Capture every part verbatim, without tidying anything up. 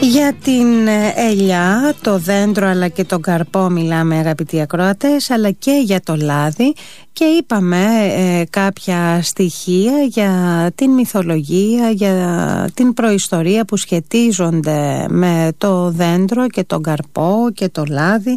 Για την ελιά, το δέντρο αλλά και τον καρπό μιλάμε, αγαπητοί ακροατές, αλλά και για το λάδι, και είπαμε ε, κάποια στοιχεία για την μυθολογία, για την προϊστορία που σχετίζονται με το δέντρο και τον καρπό και το λάδι,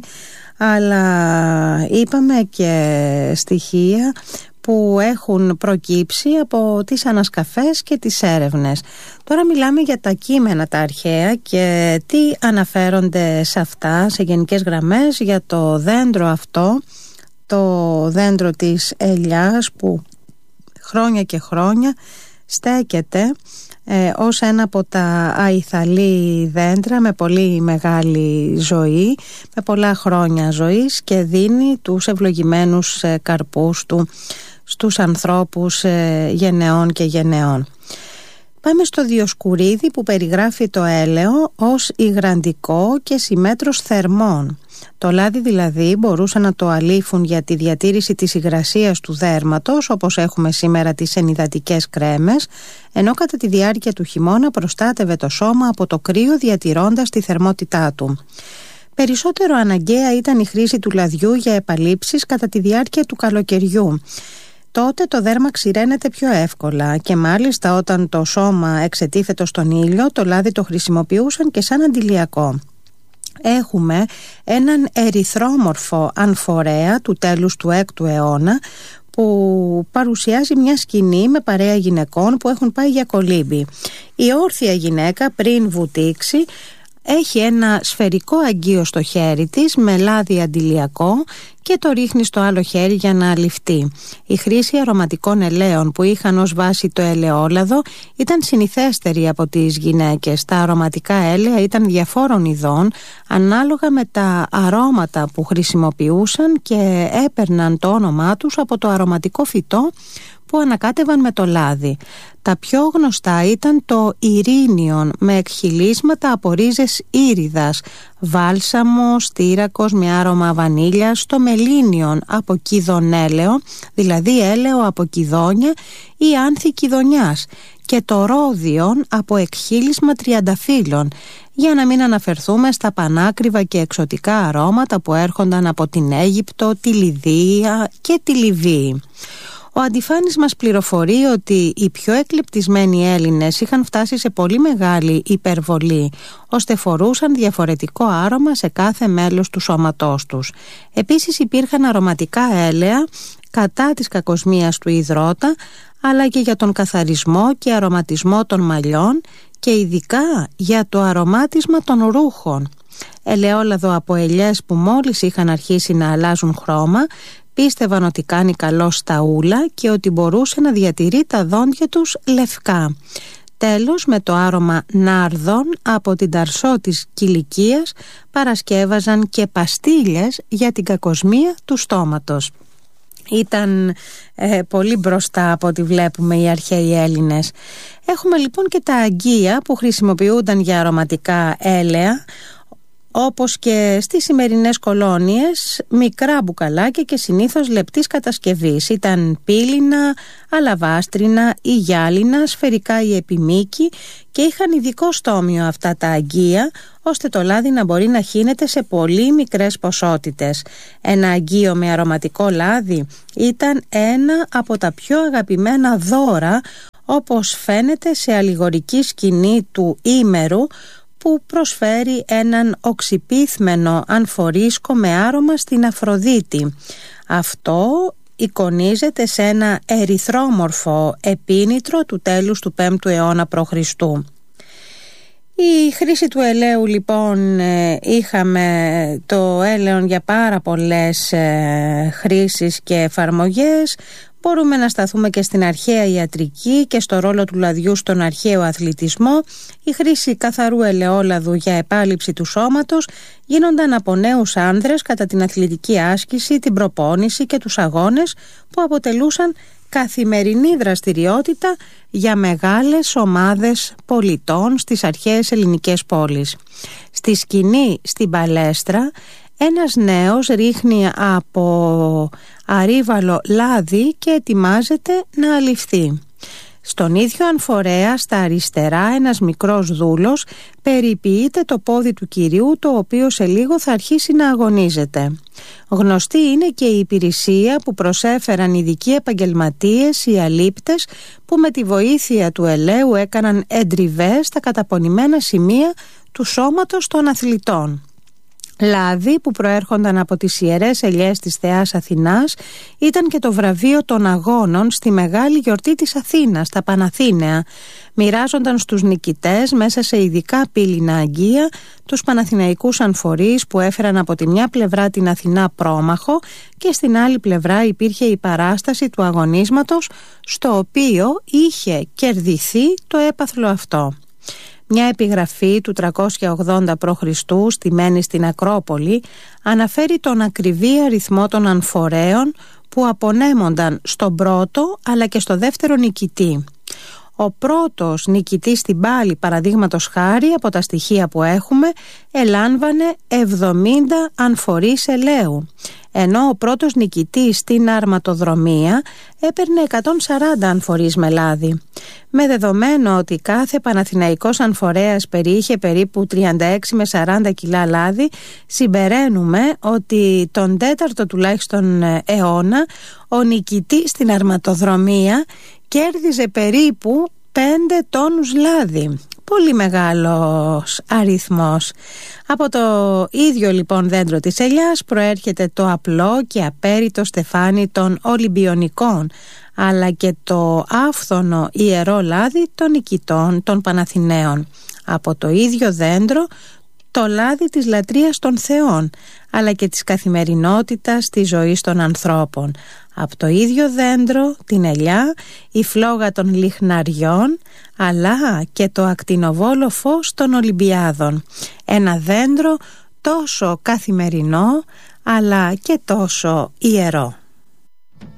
αλλά είπαμε και στοιχεία που έχουν προκύψει από τις ανασκαφές και τις έρευνες. Τώρα μιλάμε για τα κείμενα τα αρχαία και τι αναφέρονται σε αυτά σε γενικές γραμμές για το δέντρο αυτό, το δέντρο της ελιάς, που χρόνια και χρόνια στέκεται ε, ως ένα από τα αϊθαλή δέντρα με πολύ μεγάλη ζωή, με πολλά χρόνια ζωής, και δίνει τους ευλογημένους ε, καρπούς του στους ανθρώπους ε, γενεών και γενεών. Πάμε στο Διοσκουρίδη, που περιγράφει το έλαιο ως υγραντικό και συμμέτρος θερμών. Το λάδι δηλαδή μπορούσαν να το αλήφουν για τη διατήρηση της υγρασίας του δέρματος, όπως έχουμε σήμερα τις ενυδατικές κρέμες, ενώ κατά τη διάρκεια του χειμώνα προστάτευε το σώμα από το κρύο, διατηρώντας τη θερμότητά του. Περισσότερο αναγκαία ήταν η χρήση του λαδιού για επαλήψεις κατά τη διάρκεια του καλοκαιριού. Τότε το δέρμα ξηραίνεται πιο εύκολα και μάλιστα όταν το σώμα εξετίθετο στον ήλιο, το λάδι το χρησιμοποιούσαν και σαν αντιλιακό. Έχουμε έναν ερυθρόμορφο ανφορέα του τέλους του έκτου αιώνα που παρουσιάζει μια σκηνή με παρέα γυναικών που έχουν πάει για κολύμπη. Η όρθια γυναίκα, πριν βουτήξει, έχει ένα σφαιρικό αγγείο στο χέρι της με λάδι αντιλιακό και το ρίχνει στο άλλο χέρι για να αληφθεί. Η χρήση αρωματικών ελαίων που είχαν ως βάση το ελαιόλαδο ήταν συνηθέστερη από τις γυναίκες. Τα αρωματικά έλαια ήταν διαφόρων ειδών ανάλογα με τα αρώματα που χρησιμοποιούσαν και έπαιρναν το όνομά τους από το αρωματικό φυτό που ανακάτευαν με το λάδι. Τα πιο γνωστά ήταν το ειρήνιον με εκχυλίσματα από ρίζες ήριδας, βάλσαμο, στήρακος με άρωμα βανίλιας, το μελίνιον από κιδονέλαιο, δηλαδή έλαιο από κιδόνια ή άνθη κιδονιάς, και το ρόδιον από εκχύλισμα τριανταφύλων, για να μην αναφερθούμε στα πανάκριβα και εξωτικά αρώματα που έρχονταν από την Αίγυπτο, τη Λιδία και τη Λιβύη. Ο Αντιφάνης μας πληροφορεί ότι οι πιο εκλεπτισμένοι Έλληνες είχαν φτάσει σε πολύ μεγάλη υπερβολή, ώστε φορούσαν διαφορετικό άρωμα σε κάθε μέλος του σώματός τους. Επίσης υπήρχαν αρωματικά έλαια κατά της κακοσμίας του υδρότα, αλλά και για τον καθαρισμό και αρωματισμό των μαλλιών και ειδικά για το αρωμάτισμα των ρούχων. Ελαιόλαδο από ελιές που μόλις είχαν αρχίσει να αλλάζουν χρώμα, πίστευαν ότι κάνει καλό στα ούλα και ότι μπορούσε να διατηρεί τα δόντια τους λευκά. Τέλος, με το άρωμα νάρδων από την ταρσό της Κιλικίας παρασκεύαζαν και παστίλες για την κακοσμία του στόματος. Ήταν ε, πολύ μπροστά από ό,τι βλέπουμε οι αρχαίοι Έλληνες. Έχουμε λοιπόν και τα αγγεία που χρησιμοποιούνταν για αρωματικά έλαια, όπως και στις σημερινές κολόνιες, μικρά μπουκαλάκια και συνήθως λεπτής κατασκευής. Ήταν πύληνα, αλαβάστρινα ή γυάλινα, σφαιρικά ή επιμήκη, και είχαν ειδικό στόμιο αυτά τα αγγεία, ώστε το λάδι να μπορεί να χύνεται σε πολύ μικρές ποσότητες. Ένα αγγείο με αρωματικό λάδι ήταν ένα από τα πιο αγαπημένα δώρα, όπως φαίνεται σε αλληγορική σκηνή του Ήμερου, που προσφέρει έναν οξυπίθμενο ανφορίσκο με άρωμα στην Αφροδίτη. Αυτό εικονίζεται σε ένα ερυθρόμορφο επίνητρο του τέλους του πέμπτου αιώνα π.Χ. Η χρήση του ελαίου λοιπόν, είχαμε το έλαιον για πάρα πολλές χρήσεις και εφαρμογές. Μπορούμε να σταθούμε και στην αρχαία ιατρική και στο ρόλο του λαδιού στον αρχαίο αθλητισμό. Η χρήση καθαρού ελαιόλαδου για επάλυψη του σώματος γίνονταν από νέους άνδρες κατά την αθλητική άσκηση, την προπόνηση και τους αγώνες, που αποτελούσαν καθημερινή δραστηριότητα για μεγάλες ομάδες πολιτών στις αρχαίες ελληνικές πόλεις. Στη σκηνή στην παλέστρα, ένας νέος ρίχνει από αρύβαλο λάδι και ετοιμάζεται να αληφθεί. Στον ίδιο ανφορέα στα αριστερά ένας μικρός δούλος περιποιείται το πόδι του Κυρίου, το οποίο σε λίγο θα αρχίσει να αγωνίζεται. Γνωστή είναι και η υπηρεσία που προσέφεραν ειδικοί επαγγελματίες, οι αλήπτες, που με τη βοήθεια του ελαίου έκαναν εντριβές στα καταπονημένα σημεία του σώματος των αθλητών. Λάδι που προέρχονταν από τις ιερές ελιές της Θεάς Αθηνάς ήταν και το βραβείο των αγώνων στη μεγάλη γιορτή της Αθήνας, τα Παναθήναια. Μοιράζονταν στους νικητές μέσα σε ειδικά πύληνα αγγεία τους Παναθηναϊκούς αμφορείς που έφεραν από τη μια πλευρά την Αθηνά πρόμαχο και στην άλλη πλευρά υπήρχε η παράσταση του αγωνίσματος, στο οποίο είχε κερδιθεί το έπαθλο αυτό. Μια επιγραφή του τριακόσια ογδόντα προ Χριστού στημένη στην Ακρόπολη αναφέρει τον ακριβή αριθμό των αμφορέων που απονέμονταν στον πρώτο αλλά και στο δεύτερο νικητή. Ο πρώτος νικητής στην πάλη, παραδείγματος χάρη, από τα στοιχεία που έχουμε, ελάμβανε εβδομήντα αμφορείς ελαίου, ενώ ο πρώτος νικητής στην αρματοδρομία έπαιρνε εκατόν σαράντα αμφορείς με λάδι. Με δεδομένο ότι κάθε Παναθηναϊκός αμφορέας περιείχε περίπου τριάντα έξι με σαράντα κιλά λάδι, συμπεραίνουμε ότι τον τέταρτο τουλάχιστον αιώνα ο νικητής στην αρματοδρομία κέρδιζε περίπου πέντε τόνους λάδι. Πολύ μεγάλος αριθμός. Από το ίδιο λοιπόν δέντρο της ελιάς προέρχεται το απλό και απέριτο στεφάνι των Ολυμπιονικών, αλλά και το άφθονο ιερό λάδι των νικητών των Παναθηναίων. Από το ίδιο δέντρο το λάδι της λατρείας των θεών, αλλά και της καθημερινότητας της ζωής των ανθρώπων. Από το ίδιο δέντρο, την ελιά, η φλόγα των λιχναριών, αλλά και το ακτινοβόλο φως των Ολυμπιάδων. Ένα δέντρο τόσο καθημερινό, αλλά και τόσο ιερό.